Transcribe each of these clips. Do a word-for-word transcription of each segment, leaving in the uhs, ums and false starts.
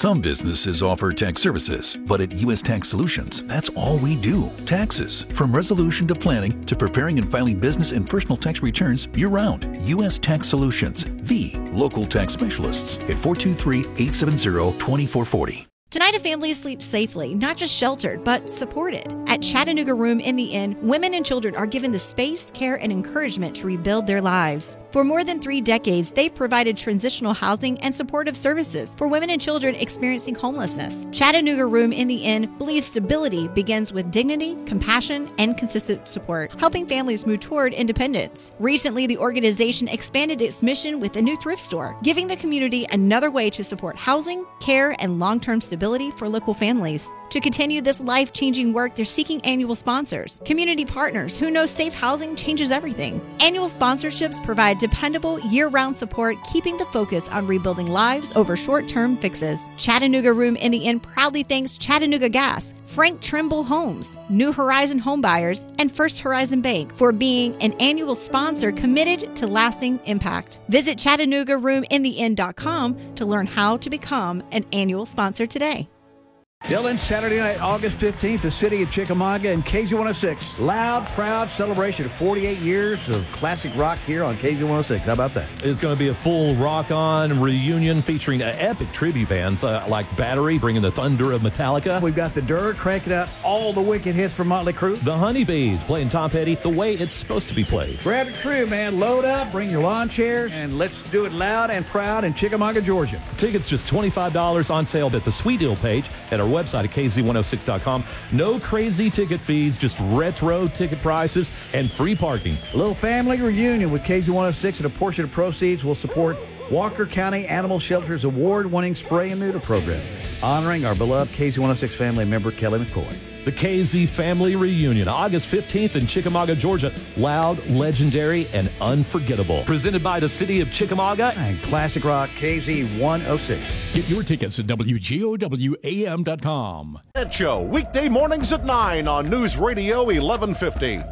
Some businesses offer tax services, but at U S Tax Solutions, that's all we do. Taxes. From resolution to planning to preparing and filing business and personal tax returns year-round. U S Tax Solutions, the local tax specialists at four two three, eight seven zero, two four four zero. Tonight, a family sleeps safely, not just sheltered, but supported. At Chattanooga Room in the Inn, women and children are given the space, care, and encouragement to rebuild their lives. For more than three decades, they've provided transitional housing and supportive services for women and children experiencing homelessness. Chattanooga Room in the Inn believes stability begins with dignity, compassion, and consistent support, helping families move toward independence. Recently, the organization expanded its mission with a new thrift store, giving the community another way to support housing, care, and long-term stability for local families. To continue this life-changing work, they're seeking annual sponsors, community partners who know safe housing changes everything. Annual sponsorships provide dependable, year-round support, keeping the focus on rebuilding lives over short-term fixes. Chattanooga Room in the Inn proudly thanks Chattanooga Gas, Frank Trimble Homes, New Horizon Homebuyers, and First Horizon Bank for being an annual sponsor committed to lasting impact. Visit Chattanooga Room in the Inn dot com to learn how to become an annual sponsor today. Dylan, Saturday night, August fifteenth, the city of Chickamauga and K Z one oh six. Loud, proud celebration of forty-eight years of classic rock here on K Z one oh six. How about that? It's going to be a full rock-on reunion featuring uh, epic tribute bands uh, like Battery, bringing the thunder of Metallica. We've got the Dirt cranking out all the wicked hits from Motley Crue. The Honeybees playing Tom Petty the way it's supposed to be played. Grab the crew, man. Load up, bring your lawn chairs, and let's do it loud and proud in Chickamauga, Georgia. Tickets just twenty-five dollars on sale at the Sweet Deal page at our website at K Z one oh six dot com. No crazy ticket fees, just retro ticket prices and free parking. A little family reunion with K Z one oh six, and a portion of proceeds will support Walker County Animal Shelter's award-winning spray and neuter program, honoring our beloved K Z one oh six family member, Kelly McCoy. The K Z Family Reunion, August fifteenth in Chickamauga, Georgia. Loud, legendary, and unforgettable. Presented by the city of Chickamauga and Classic Rock K Z one oh six. Get your tickets at W G O W A M dot com. That show, weekday mornings at nine on News Radio eleven fifty.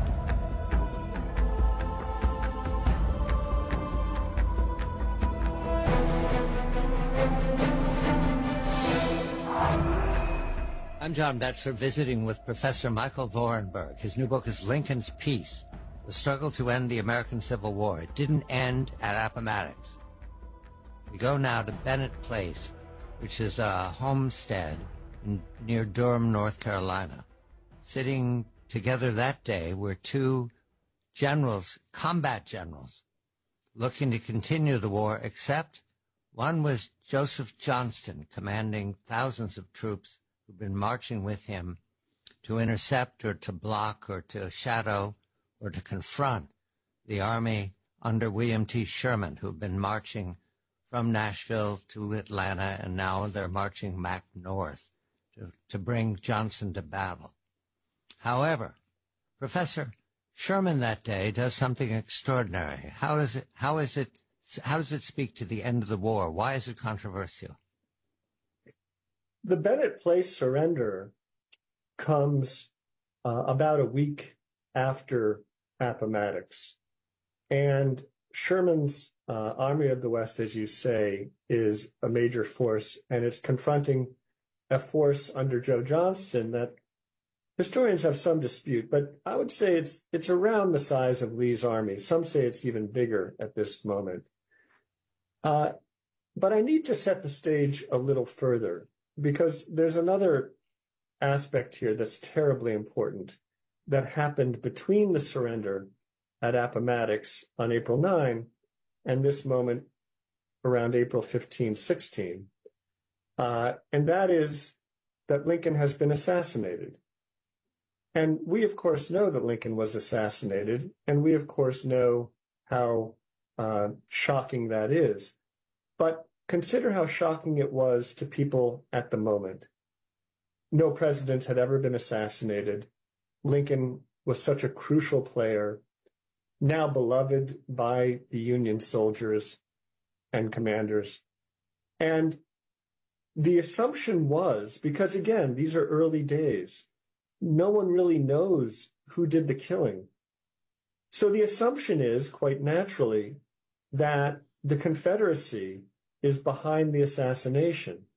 I'm John Betzer, visiting with Professor Michael Vorenberg. His new book is Lincoln's Peace, The Struggle to End the American Civil War. It didn't end at Appomattox. We go now to Bennett Place, which is a homestead in, near Durham, North Carolina. Sitting together that day were two generals, combat generals, looking to continue the war, except one was Joseph Johnston, commanding thousands of troops who've been marching with him to intercept or to block or to shadow or to confront the army under William T. Sherman, who've been marching from Nashville to Atlanta, and now they're marching back north to, to bring Johnson to battle. However, Professor Sherman that day does something extraordinary. How is it, how is it, how does it speak to the end of the war? Why is it controversial? The Bennett Place surrender comes uh, about a week after Appomattox. And Sherman's uh, Army of the West, as you say, is a major force, and it's confronting a force under Joe Johnston that historians have some dispute, but I would say it's it's around the size of Lee's army. Some say it's even bigger at this moment. Uh, but I need to set the stage a little further, because there's another aspect here that's terribly important that happened between the surrender at Appomattox on April ninth and this moment around April fifteenth, sixteen. Uh, and that is that Lincoln has been assassinated. And we, of course, know that Lincoln was assassinated, and we, of course, know how uh, shocking that is. But consider how shocking it was to people at the moment. No president had ever been assassinated. Lincoln was such a crucial player, now beloved by the Union soldiers and commanders. And the assumption was, because again, these are early days, no one really knows who did the killing. So the assumption is, quite naturally, that the Confederacy is behind the assassination.